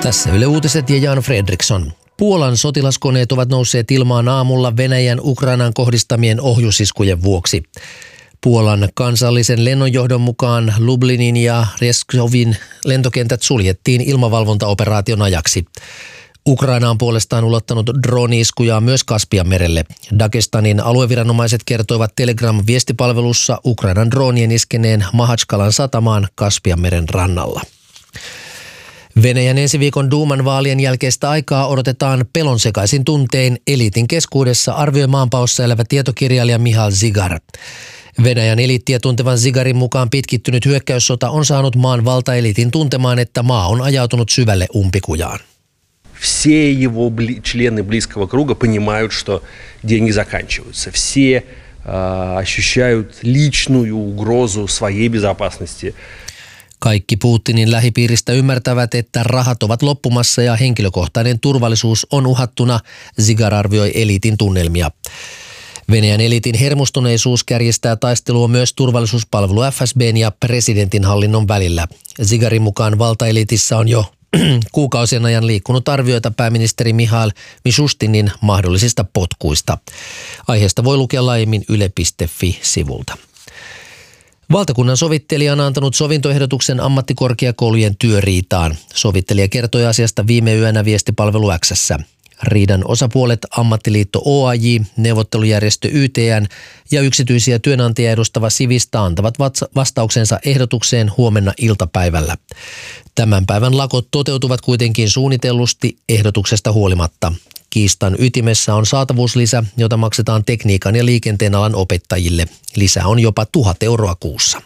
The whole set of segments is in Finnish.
Tässä Yle Uutiset ja Jan Fredriksson. Puolan sotilaskoneet ovat nousseet ilmaan aamulla Venäjän Ukrainaan kohdistamien ohjusiskujen vuoksi. Puolan kansallisen lennonjohdon mukaan Lublinin ja Reskovin lentokentät suljettiin ilmavalvontaoperaation ajaksi. Ukraina on puolestaan ulottanut drone-iskuja myös Kaspianmerelle. Dagestanin alueviranomaiset kertoivat Telegram-viestipalvelussa Ukrainan droonien iskeneen Mahatskalan satamaan Kaspianmeren rannalla. Venäjän ensi viikon duuman vaalien jälkeistä aikaa odotetaan pelonsekaisin tuntein eliitin keskuudessa, arvioi maanpaossa elävä tietokirjailija Mihail Zigar. Venäjän eliittiä tuntevan Zigarin mukaan pitkittynyt hyökkäyssota on saanut maan valtaeliitin tuntemaan, että maa on ajautunut syvälle umpikujaan. Все его члены близкого круга понимают, что деньги заканчиваются. Все ощущают личную угрозу своей безопасности. Kaikki Putinin lähipiiristä ymmärtävät, että rahat ovat loppumassa ja henkilökohtainen turvallisuus on uhattuna, Zigar arvioi eliitin tunnelmia. Venäjän eliitin hermostuneisuus kärjistää taistelua myös turvallisuuspalvelu FSB:n ja presidentin hallinnon välillä. Zigarin mukaan valtaeliitissä on jo kuukausien ajan liikkunut arvioita pääministeri Mihail Mishustinin mahdollisista potkuista. Aiheesta voi lukea laajemmin yle.fi-sivulta. Valtakunnan sovittelija on antanut sovintoehdotuksen ammattikorkeakoulujen työriitaan. Sovittelija kertoi asiasta viime yönä viestipalvelu X:ssä. Riidan osapuolet ammattiliitto OAJ, neuvottelujärjestö YTN ja yksityisiä työnantajia edustava Sivista antavat vastauksensa ehdotukseen huomenna iltapäivällä. Tämän päivän lakot toteutuvat kuitenkin suunnitellusti ehdotuksesta huolimatta. Kiistan ytimessä on saatavuuslisä, jota maksetaan tekniikan ja liikenteen alan opettajille. Lisä on jopa 1 000 euroa kuussa.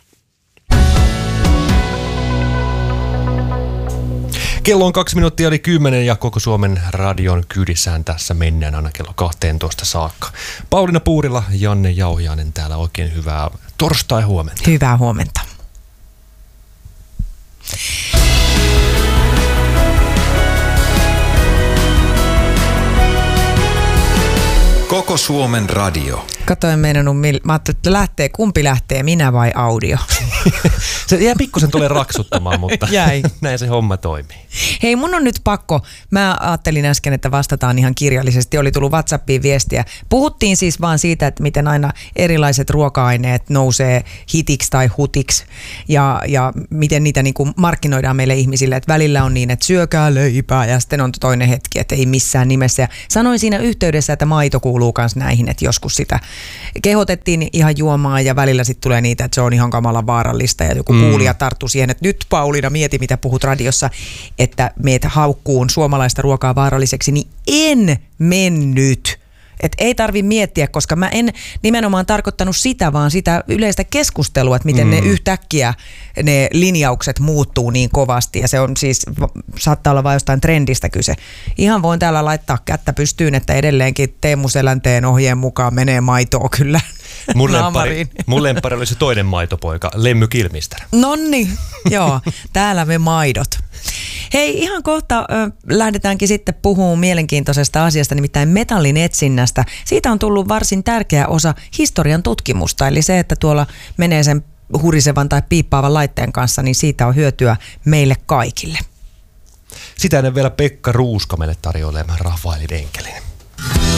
Kello on 2:10 ja koko Suomen radion kyydissään tässä mennään aina kello 12 saakka. Pauliina Puurila, Janne Jauhiainen täällä, oikein hyvää torstai-huomenta. Hyvää huomenta. Koko Suomen radio. Katoin mä ajattelin, että kumpi lähtee, minä vai audio? Se jää pikkusen tulee raksuttamaan, mutta jäi. Näin se homma toimii. Hei, mun on nyt pakko. Mä ajattelin äsken, että vastataan ihan kirjallisesti. Oli tullut WhatsAppiin viestiä. Puhuttiin siis vaan siitä, että miten aina erilaiset ruoka-aineet nousee hitiksi tai hutiksi. Ja miten niitä niin kuin markkinoidaan meille ihmisille. Että välillä on niin, että syökää leipää ja sitten on toinen hetki, että ei missään nimessä. Ja sanoin siinä yhteydessä, että maito kuuluu myös näihin, että joskus sitä kehotettiin ihan juomaan ja välillä sitten tulee niitä, että se on ihan kamalan vaarallista ja joku kuulija tarttui siihen, että nyt Pauliina mieti mitä puhut radiossa, että meet haukkuun suomalaista ruokaa vaaralliseksi, niin en mennyt. Että ei tarvi miettiä, koska mä en nimenomaan tarkoittanut sitä, vaan sitä yleistä keskustelua, että miten ne yhtäkkiä ne linjaukset muuttuu niin kovasti. Ja se on siis, saattaa olla vain jostain trendistä kyse. Ihan voin täällä laittaa kättä pystyyn, että edelleenkin Teemu Selänteen ohjeen mukaan menee maitoa kyllä. Mun lemppari oli se toinen maitopoika, Lemmy Kilmister. Nonni, joo, täällä me maidot. Hei, ihan kohta lähdetäänkin sitten puhumaan mielenkiintoisesta asiasta, nimittäin metallin etsinnästä. Siitä on tullut varsin tärkeä osa historian tutkimusta, eli se, että tuolla menee sen hurisevan tai piippaavan laitteen kanssa, niin siitä on hyötyä meille kaikille. Sitä ennen vielä Pekka Ruuska meille tarjoilee Rafaelin enkelin.